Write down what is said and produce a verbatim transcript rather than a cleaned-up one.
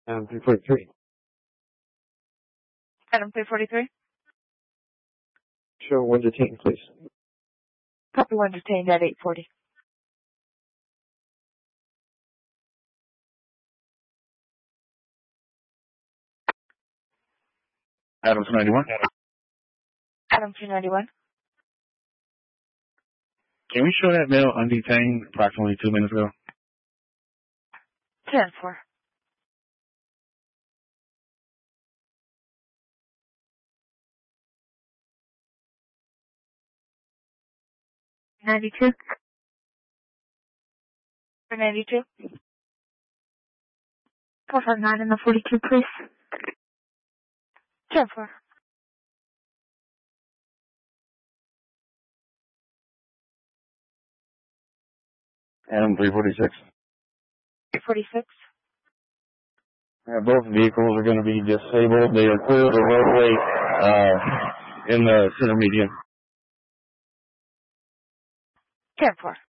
Adam three forty-three. Adam three forty-three. Show one detained, please. Copy one detained at eight forty. Adam two ninety-one. Adam two ninety-one. Can we show that male undetained approximately two minutes ago? ten four. ninety-two. For ninety-two. four five nine and the forty-two, please. ten four. Adam three forty-six. three forty-six. Uh, both vehicles are going to be disabled. They are clear of the roadway uh, in the center median. ten four.